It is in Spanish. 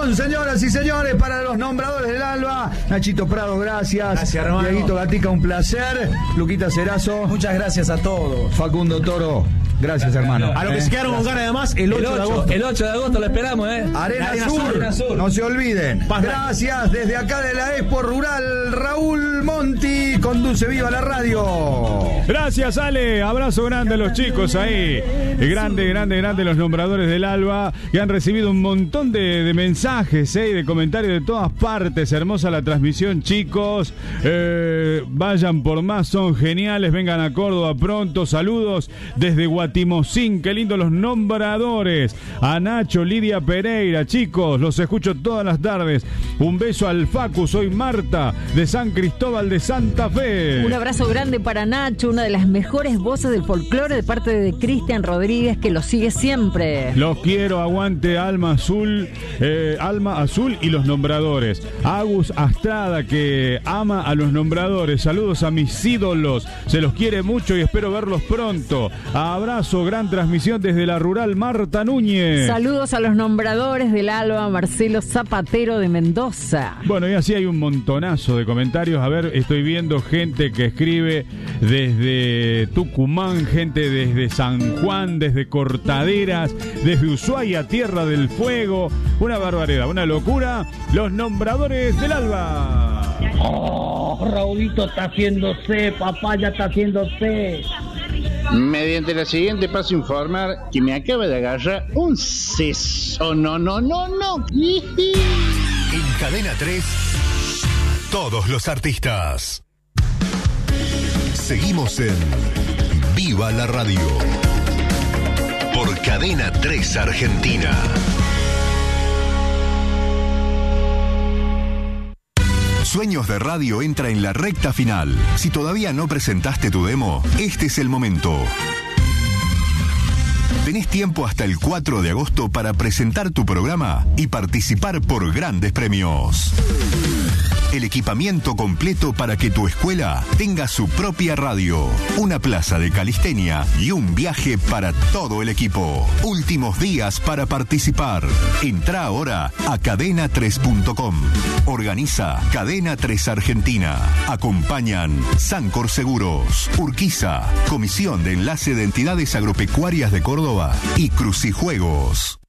aplauso, señoras y señores, para los nombradores del Alba. Nachito Prado, gracias. Gracias, hermano. Dieguito Gatica, un placer. Luquita Cerazo. Muchas gracias a todos. Facundo Toro. Gracias, hermano. A los que se quedaron con ganas, además, el 8 de agosto. El 8 de agosto lo esperamos, Arena Sur. No se olviden. Gracias. Desde acá de la Expo Rural, Raúl Monti conduce Viva la Radio. Gracias, Ale. Abrazo grande a los chicos ahí. Grande los nombradores del Alba, que han recibido un montón de mensajes y de comentarios de todas partes. Hermosa la transmisión, chicos. Vayan por más, son geniales. Vengan a Córdoba pronto. Saludos desde Guatimocín. Qué lindo los nombradores. A Nacho, Lidia Pereira, chicos, los escucho todas las tardes. Un beso al Facu. Soy Marta de San Cristóbal de Santa Fe. Un abrazo grande para Nacho, una de las mejores voces del folclore, de parte de Cristian Rodríguez, que lo sigue siempre. Los quiero, aguante Alma Azul y los nombradores. Agus Astrada, que ama a los nombradores. Saludos a mis ídolos, se los quiere mucho y espero verlos pronto. Abrazo, gran transmisión desde la rural, Marta Núñez. Saludos a los nombradores del Alba, Marcelo Zapatero de Mendoza. Bueno, y así hay un montonazo de comentarios. A ver, estoy viendo gente que escribe desde Tucumán, gente desde San Juan, desde Cortaderas, desde Ushuaia, Tierra del Fuego. Una barbaridad, una locura. Los nombradores del Alba. Oh, Raulito está haciéndose, papá ya está haciéndose. Mediante la siguiente paso a informar que me acaba de agarrar un seso. No. En Cadena 3, todos los artistas. Seguimos en Viva la Radio. Por Cadena 3 Argentina. Sueños de Radio entra en la recta final. Si todavía no presentaste tu demo, este es el momento. Tenés tiempo hasta el 4 de agosto para presentar tu programa y participar por grandes premios. El equipamiento completo para que tu escuela tenga su propia radio, una plaza de calistenia y un viaje para todo el equipo. Últimos días para participar. Entrá ahora a cadena3.com. Organiza Cadena 3 Argentina. Acompañan Sancor Seguros, Urquiza, Comisión de Enlace de Entidades Agropecuarias de Córdoba y Crucijuegos.